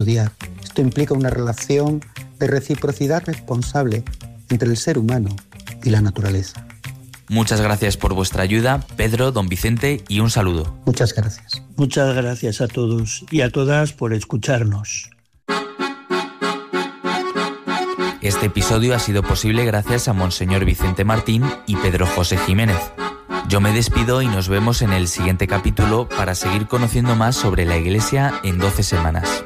custodiar. Esto implica una relación de reciprocidad responsable entre el ser humano y la naturaleza. Muchas gracias por vuestra ayuda, Pedro, don Vicente, y un saludo. Muchas gracias. Muchas gracias a todos y a todas por escucharnos. Este episodio ha sido posible gracias a Monseñor Vicente Martín y Pedro José Jiménez. Yo me despido y nos vemos en el siguiente capítulo para seguir conociendo más sobre la Iglesia en 12 semanas.